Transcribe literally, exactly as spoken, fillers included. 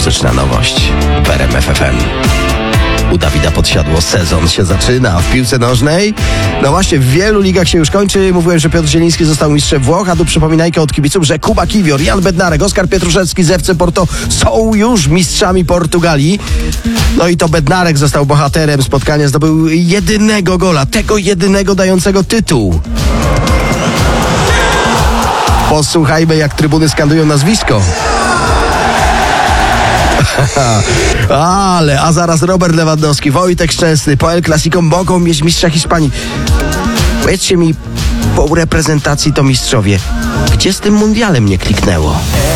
muzyczna nowość w R M F F M. U Dawida Podsiadło sezon się zaczyna w piłce nożnej. No właśnie, w wielu ligach się już kończy. Mówiłem, że Piotr Zieliński został mistrzem Włoch, a tu przypominajka od kibiców, że Kuba Kiwior, Jan Bednarek, Oskar Pietruszewski z F C Porto są już mistrzami Portugalii. No i to Bednarek został bohaterem spotkania, zdobył jedynego gola, tego jedynego dającego tytuł. Posłuchajmy, jak trybuny skandują nazwisko. Ale, a zaraz Robert Lewandowski, Wojtek Szczęsny, po El Clasico mogą mieć mistrza Hiszpanii. Powiedzcie mi, po reprezentacji to mistrzowie, gdzie z tym mundialem nie kliknęło?